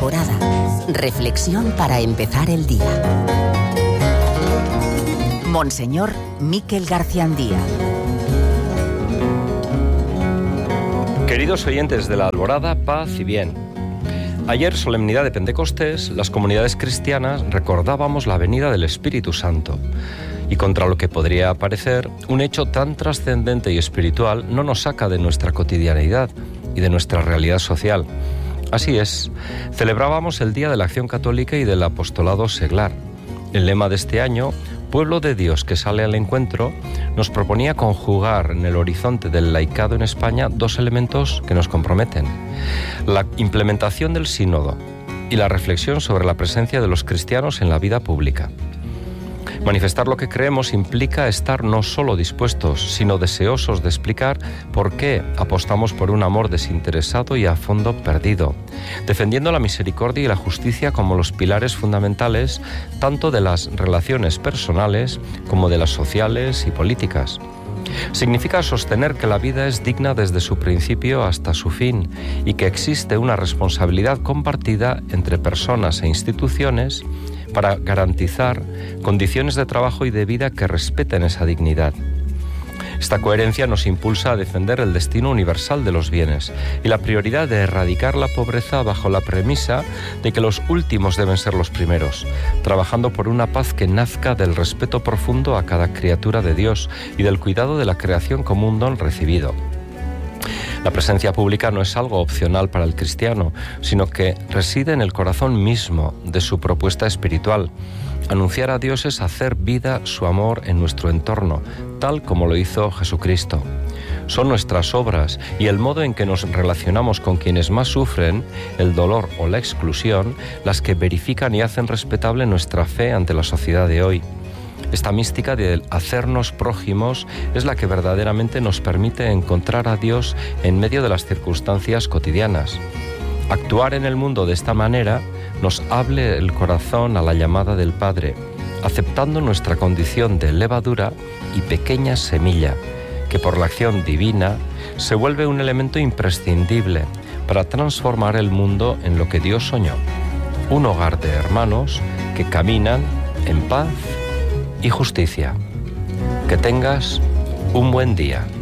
Alborada. Reflexión para empezar el día. Monseñor Miquel Garciandía. Queridos oyentes de la Alborada, paz y bien. Ayer, solemnidad de Pentecostés, las comunidades cristianas recordábamos la venida del Espíritu Santo. Y contra lo que podría parecer, un hecho tan trascendente y espiritual no nos saca de nuestra cotidianeidad y de nuestra realidad social. Así es, celebrábamos el Día de la Acción Católica y del Apostolado Seglar. El lema de este año, Pueblo de Dios que sale al encuentro, nos proponía conjugar en el horizonte del laicado en España dos elementos que nos comprometen: la implementación del sínodo y la reflexión sobre la presencia de los cristianos en la vida pública. Manifestar lo que creemos implica estar no solo dispuestos, sino deseosos de explicar por qué apostamos por un amor desinteresado y a fondo perdido, defendiendo la misericordia y la justicia como los pilares fundamentales tanto de las relaciones personales como de las sociales y políticas. Significa sostener que la vida es digna desde su principio hasta su fin y que existe una responsabilidad compartida entre personas e instituciones para garantizar condiciones de trabajo y de vida que respeten esa dignidad. Esta coherencia nos impulsa a defender el destino universal de los bienes y la prioridad de erradicar la pobreza bajo la premisa de que los últimos deben ser los primeros, trabajando por una paz que nazca del respeto profundo a cada criatura de Dios y del cuidado de la creación como un don recibido. La presencia pública no es algo opcional para el cristiano, sino que reside en el corazón mismo de su propuesta espiritual. Anunciar a Dios es hacer vida su amor en nuestro entorno, tal como lo hizo Jesucristo. Son nuestras obras y el modo en que nos relacionamos con quienes más sufren el dolor o la exclusión las que verifican y hacen respetable nuestra fe ante la sociedad de hoy. Esta mística de hacernos prójimos es la que verdaderamente nos permite encontrar a Dios en medio de las circunstancias cotidianas. Actuar en el mundo de esta manera nos abre el corazón a la llamada del Padre, aceptando nuestra condición de levadura y pequeña semilla, que por la acción divina se vuelve un elemento imprescindible para transformar el mundo en lo que Dios soñó: un hogar de hermanos que caminan en paz y justicia. Que tengas un buen día.